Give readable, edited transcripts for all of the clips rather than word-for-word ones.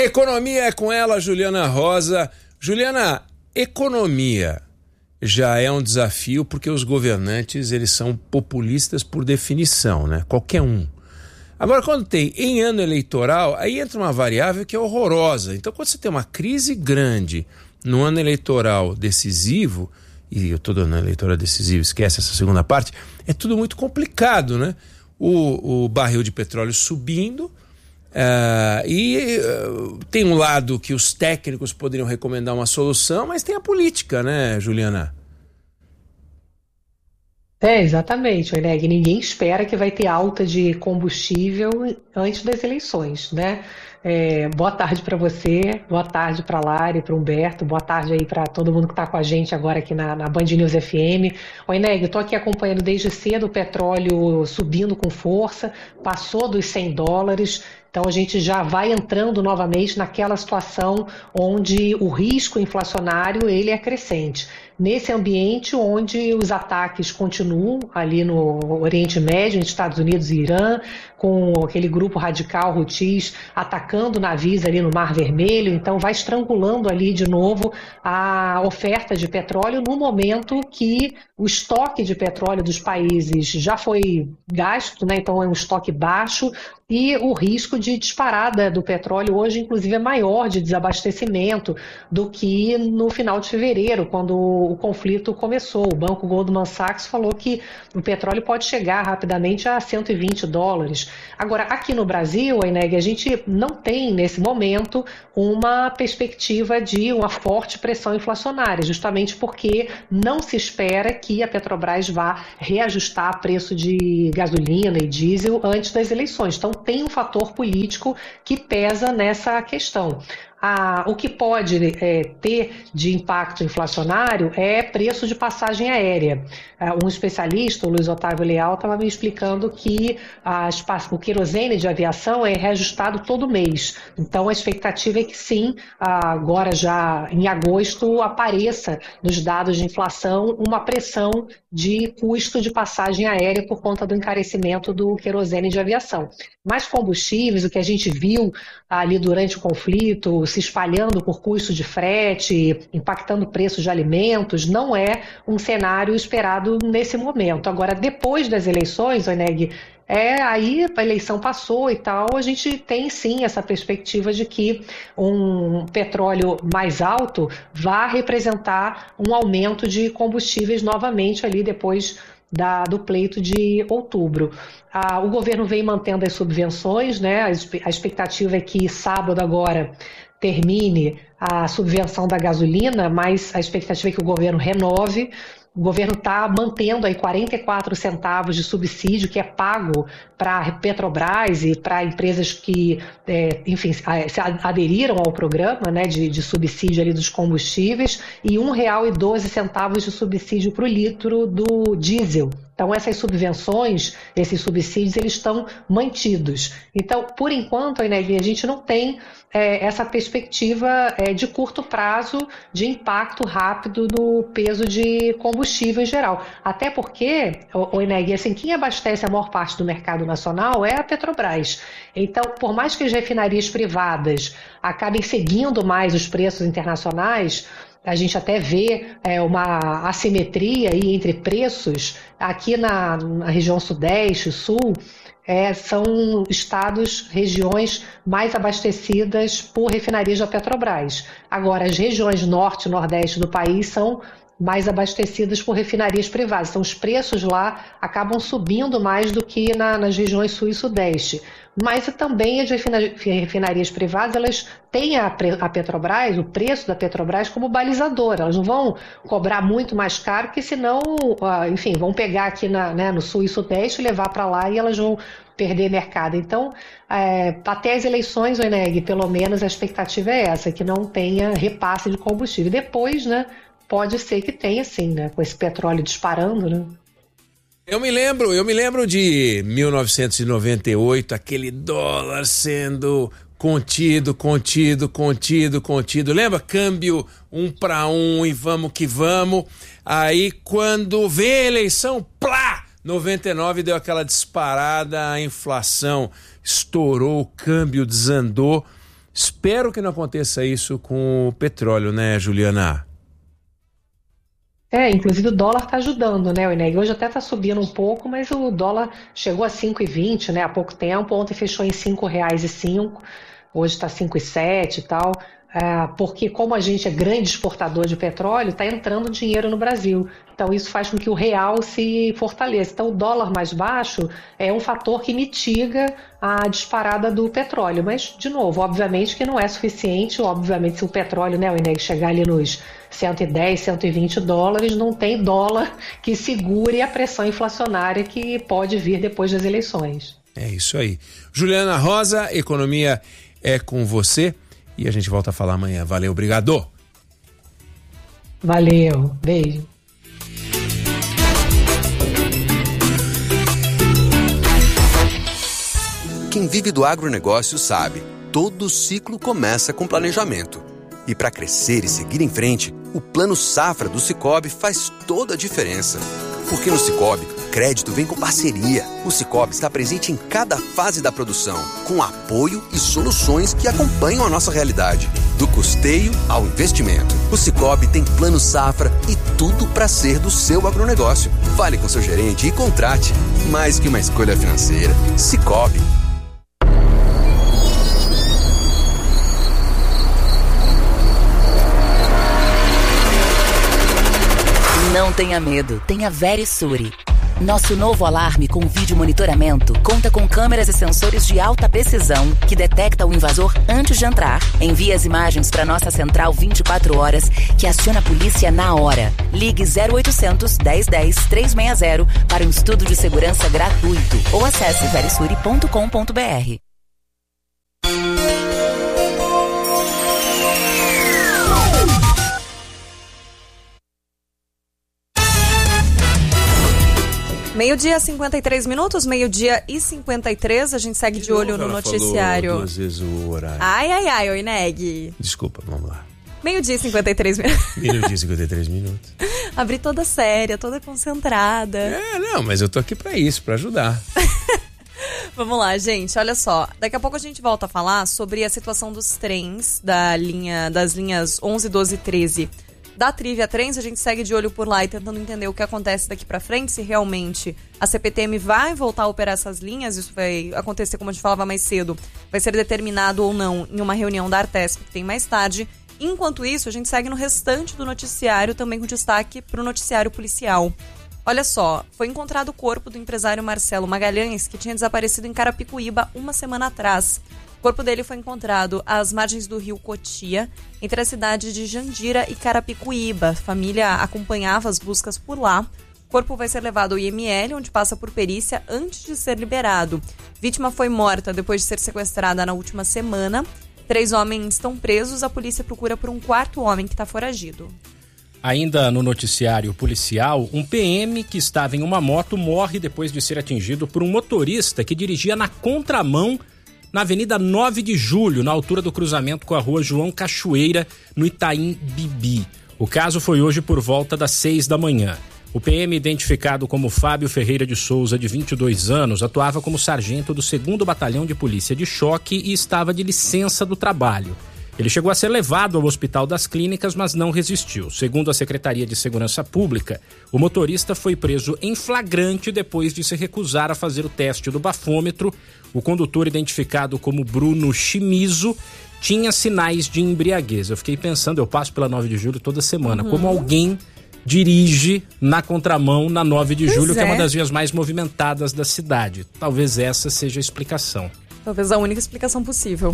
Economia é com ela, Juliana Rosa. Juliana, economia já é um desafio porque os governantes, eles são populistas por definição, né? Qualquer um. Agora, quando tem em ano eleitoral, aí entra uma variável que é horrorosa. Então, quando você tem uma crise grande no ano eleitoral decisivo, e eu estou dando ano eleitoral decisivo, esquece essa segunda parte, é tudo muito complicado, né? O barril de petróleo subindo, tem um lado que os técnicos poderiam recomendar uma solução, mas tem a política, né, Juliana? Exatamente, Oleg. Ninguém espera que vai ter alta de combustível antes das eleições, né? Boa tarde para você, boa tarde para a Lari, para o Humberto, boa tarde aí para todo mundo que está com a gente agora aqui na Band News FM. Oleg, eu estou aqui acompanhando desde cedo o petróleo subindo com força, passou dos US$ 100. Então a gente já vai entrando novamente naquela situação onde o risco inflacionário ele é crescente. Nesse ambiente onde os ataques continuam ali no Oriente Médio, entre Estados Unidos e Irã, com aquele grupo radical Houthis atacando navios ali no Mar Vermelho, então vai estrangulando ali de novo a oferta de petróleo no momento que o estoque de petróleo dos países já foi gasto, né? Então é um estoque baixo, e o risco de disparada do petróleo hoje, inclusive, é maior de desabastecimento do que no final de fevereiro, quando o conflito começou. O banco Goldman Sachs falou que o petróleo pode chegar rapidamente a $120. Agora, aqui no Brasil, Eneg, a gente não tem, nesse momento, uma perspectiva de uma forte pressão inflacionária, justamente porque não se espera que a Petrobras vá reajustar o preço de gasolina e diesel antes das eleições. Então, tem um fator político que pesa nessa questão. O que pode ter de impacto inflacionário é preço de passagem aérea. Um especialista, o Luiz Otávio Leal, estava me explicando que o querosene de aviação é reajustado todo mês. Então, a expectativa é que sim, agora já em agosto, apareça nos dados de inflação uma pressão de custo de passagem aérea por conta do encarecimento do querosene de aviação. Mas combustíveis, o que a gente viu ali durante o conflito, se espalhando por custo de frete, impactando o preço de alimentos, não é um cenário esperado nesse momento. Agora, depois das eleições, Oneg, aí a eleição passou e tal, a gente tem sim essa perspectiva de que um petróleo mais alto vai representar um aumento de combustíveis novamente ali depois do pleito de outubro. O governo vem mantendo as subvenções, né? A expectativa é que sábado agora termine a subvenção da gasolina, mas a expectativa é que o governo renove. O governo está mantendo aí 44 centavos de subsídio que é pago para a Petrobras e para empresas que, enfim, se aderiram ao programa, né, de subsídio ali dos combustíveis, e R$1,12 de subsídio para o litro do diesel. Então, essas subvenções, esses subsídios, eles estão mantidos. Então, por enquanto, a gente não tem essa perspectiva de curto prazo de impacto rápido no peso de combustível em geral. Até porque, Eneg, assim, quem abastece a maior parte do mercado nacional é a Petrobras. Então, por mais que as refinarias privadas acabem seguindo mais os preços internacionais, a gente até vê uma assimetria aí entre preços. Aqui na região sudeste, sul, são estados, regiões mais abastecidas por refinarias da Petrobras. Agora, as regiões norte e nordeste do país são mais abastecidas por refinarias privadas. Então, os preços lá acabam subindo mais do que nas regiões sul e sudeste. Mas também as refinarias privadas, elas têm a Petrobras, o preço da Petrobras como balizador. Elas não vão cobrar muito mais caro, porque senão, enfim, vão pegar aqui no sul e sudeste, levar para lá e elas vão perder mercado. Então, até as eleições, Eneg, pelo menos a expectativa é essa, que não tenha repasse de combustível. Depois, né, pode ser que tenha, sim, né, com esse petróleo disparando, né? Eu me lembro de 1998, aquele dólar sendo contido. Lembra? Câmbio 1-1 e vamos que vamos. Aí quando veio a eleição, plá! 99 deu aquela disparada, a inflação estourou, o câmbio desandou. Espero que não aconteça isso com o petróleo, né, Juliana? Inclusive o dólar está ajudando, né, o INEG? Hoje até está subindo um pouco, mas o dólar chegou a 5,20, né, há pouco tempo. Ontem fechou em R$ 5,05, hoje está 5,07 e tal. Porque como a gente é grande exportador de petróleo, está entrando dinheiro no Brasil. Então isso faz com que o real se fortaleça. Então o dólar mais baixo é um fator que mitiga a disparada do petróleo. Mas, de novo, obviamente que não é suficiente. Obviamente, se o petróleo, né, o INEG chegar ali nos 110, 120 dólares, não tem dólar que segure a pressão inflacionária que pode vir depois das eleições. É isso aí. Juliana Rosa, economia é com você. E a gente volta a falar amanhã. Valeu, obrigado. Valeu, beijo. Quem vive do agronegócio sabe, todo ciclo começa com planejamento. E para crescer e seguir em frente, o Plano Safra do Sicoob faz toda a diferença. Porque no Sicoob, crédito vem com parceria. O Sicoob está presente em cada fase da produção, com apoio e soluções que acompanham a nossa realidade. Do custeio ao investimento. O Sicoob tem Plano Safra e tudo para ser do seu agronegócio. Fale com seu gerente e contrate. Mais que uma escolha financeira. Sicoob. Não tenha medo, tenha Verisure. Nosso novo alarme com vídeo monitoramento conta com câmeras e sensores de alta precisão que detecta o invasor antes de entrar. Envia as imagens para nossa central 24 horas que aciona a polícia na hora. Ligue 0800 1010 360 para um estudo de segurança gratuito ou acesse verisure.com.br. Meio-dia, 53 minutos, meio-dia e 53, a gente segue de olho no noticiário. Falou 2 vezes o horário. Ai, Oineg. Desculpa, vamos lá. Meio-dia e 53 minutos. Meio-dia e 53 minutos. Abri toda séria, toda concentrada. Não, mas eu tô aqui pra isso, pra ajudar. Vamos lá, gente, olha só. Daqui a pouco a gente volta a falar sobre a situação dos trens das linhas 11, 12 e 13 da Trivia Trens. A gente segue de olho por lá e tentando entender o que acontece daqui pra frente, se realmente a CPTM vai voltar a operar essas linhas. Isso vai acontecer, como a gente falava mais cedo, vai ser determinado ou não em uma reunião da Artesp que tem mais tarde. Enquanto isso, a gente segue no restante do noticiário, também com destaque pro noticiário policial. Olha só, foi encontrado o corpo do empresário Marcelo Magalhães, que tinha desaparecido em Carapicuíba uma semana atrás. O corpo dele foi encontrado às margens do rio Cotia, entre a cidade de Jandira e Carapicuíba. A família acompanhava as buscas por lá. O corpo vai ser levado ao IML, onde passa por perícia antes de ser liberado. A vítima foi morta depois de ser sequestrada na última semana. 3 homens estão presos, a polícia procura por um 4º homem que está foragido. Ainda no noticiário policial, um PM que estava em uma moto morre depois de ser atingido por um motorista que dirigia na contramão na Avenida 9 de Julho, na altura do cruzamento com a Rua João Cachoeira, no Itaim Bibi. O caso foi hoje por volta das 6 da manhã. O PM, identificado como Fábio Ferreira de Souza, de 22 anos, atuava como sargento do 2º Batalhão de Polícia de Choque e estava de licença do trabalho. Ele chegou a ser levado ao Hospital das Clínicas, mas não resistiu. Segundo a Secretaria de Segurança Pública, o motorista foi preso em flagrante depois de se recusar a fazer o teste do bafômetro. O condutor, identificado como Bruno Chimizo, tinha sinais de embriaguez. Eu fiquei pensando, eu passo pela 9 de Julho toda semana, como alguém dirige na contramão na 9 de Julho, que é uma das vias mais movimentadas da cidade. Talvez essa seja a explicação. Talvez a única explicação possível.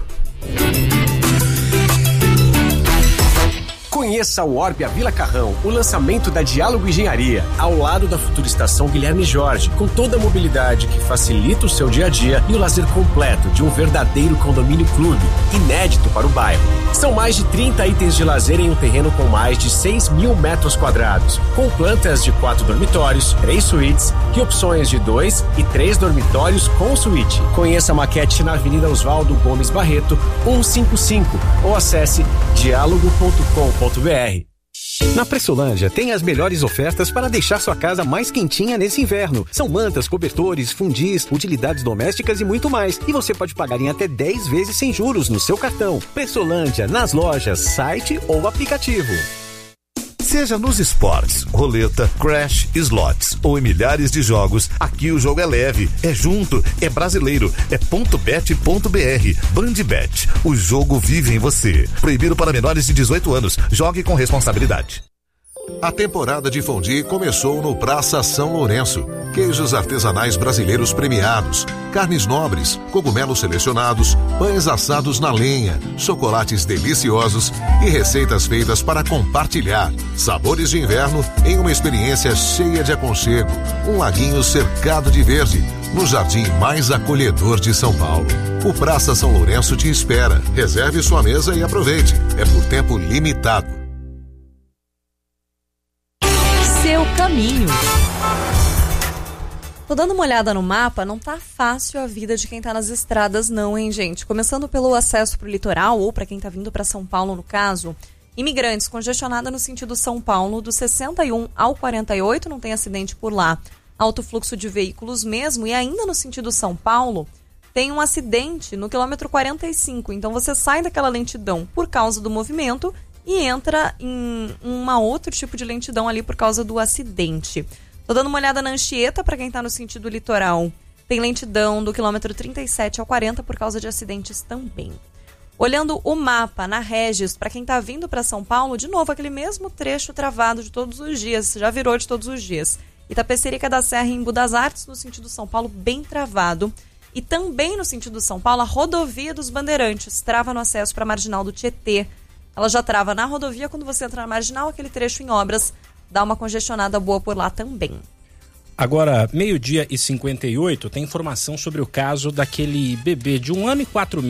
Conheça o Orbia Vila Carrão, o lançamento da Diálogo Engenharia, ao lado da futura estação Guilherme Jorge, com toda a mobilidade que facilita o seu dia a dia e o lazer completo de um verdadeiro condomínio clube, inédito para o bairro. São mais de 30 itens de lazer em um terreno com mais de 6.000 metros quadrados, com plantas de 4 dormitórios, 3 suítes e opções de 2 e 3 dormitórios com suíte. Conheça a maquete na Avenida Oswaldo Gomes Barreto, 155, ou acesse dialogo.com.br. Na Pressolândia tem as melhores ofertas para deixar sua casa mais quentinha nesse inverno. São mantas, cobertores, fundis, utilidades domésticas e muito mais. E você pode pagar em até 10 vezes sem juros no seu cartão. Pressolândia, nas lojas, site ou aplicativo. Seja nos esportes, roleta, crash, slots ou em milhares de jogos, aqui o jogo é leve, é junto, é brasileiro, é .bet.br. Bandbet, o jogo vive em você. Proibido para menores de 18 anos. Jogue com responsabilidade. A temporada de fondue começou no Praça São Lourenço. Queijos artesanais brasileiros premiados, carnes nobres, cogumelos selecionados, pães assados na lenha, chocolates deliciosos e receitas feitas para compartilhar. Sabores de inverno em uma experiência cheia de aconchego. Um laguinho cercado de verde, no jardim mais acolhedor de São Paulo. O Praça São Lourenço te espera. Reserve sua mesa e aproveite. É por tempo limitado. Seu caminho. Tô dando uma olhada no mapa, não tá fácil a vida de quem tá nas estradas não, hein, gente? Começando pelo acesso pro litoral, ou para quem tá vindo para São Paulo, no caso. Imigrantes, congestionada no sentido São Paulo, do 61 ao 48, não tem acidente por lá. Alto fluxo de veículos mesmo, e ainda no sentido São Paulo, tem um acidente no quilômetro 45. Então você sai daquela lentidão por causa do movimento e entra em outro tipo de lentidão ali por causa do acidente. Tô dando uma olhada na Anchieta, para quem tá no sentido litoral. Tem lentidão do quilômetro 37 ao 40 por causa de acidentes também. Olhando o mapa na Regis, para quem tá vindo para São Paulo, de novo, aquele mesmo trecho travado de todos os dias, já virou de todos os dias. Itapecerica da Serra em Budas Artes, no sentido São Paulo, bem travado. E também no sentido São Paulo, a rodovia dos Bandeirantes, trava no acesso para a Marginal do Tietê. Ela já trava na rodovia, quando você entra na Marginal, aquele trecho em obras, dá uma congestionada boa por lá também. Agora, 12h58, tem informação sobre o caso daquele bebê de 1 ano e 4 meses